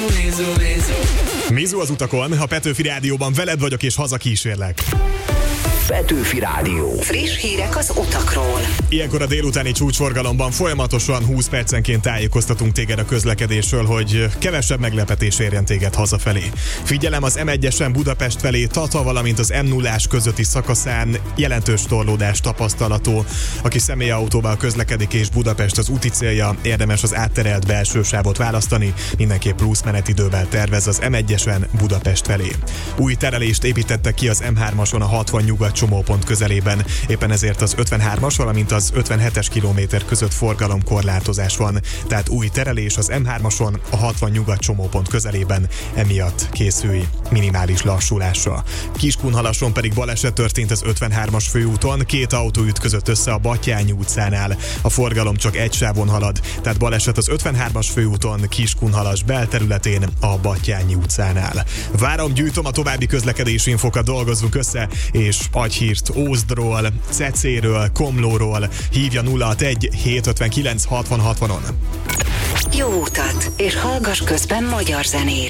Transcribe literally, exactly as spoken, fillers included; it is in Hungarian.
Mizu az utakon, a Petőfi Rádióban veled vagyok és hazakísérlek. Petőfi Rádió. Friss hírek az utakról. Ilyenkor a délutáni csúcsforgalomban folyamatosan húsz percenként tájékoztatunk téged a közlekedésről, hogy kevesebb meglepetés érjen téged hazafelé. Figyelem, az em egyesen Budapest felé Tata, valamint az em nullás közötti szakaszán jelentős torlódás tapasztalható. Aki személyautóval közlekedik és Budapest az úti célja, érdemes az átterelt belső sávot választani, mindenképp plusz menetidővel tervez az em egyesen Budapest felé. Új terelést építettek ki az em hármason a hatvan nyugat csomópont közelében, éppen ezért az ötvenhármas, valamint az ötvenhetes kilométer között forgalomkorlátozás van, tehát új terelés az em hármason a hatvan nyugat csomópont közelében, emiatt készülj minimális lassulásra. Kiskunhalason pedig baleset történt az ötvenhármas főúton, két autó ütközött össze a Batthyány utcánál. A forgalom csak egy sávon halad, tehát baleset az ötvenhármas főúton Kiskunhalas belterületén a Batthyány utcánál. Várom, gyűjtöm a további közlekedési infokat, dolgozzunk össze, és adj hírt Ózdról, Cecéről, Komlóról, hívja nulla hatvanegy hétszázötvenkilenc hatvan hatvanon. Jó utat, és hallgass közben magyar zenét.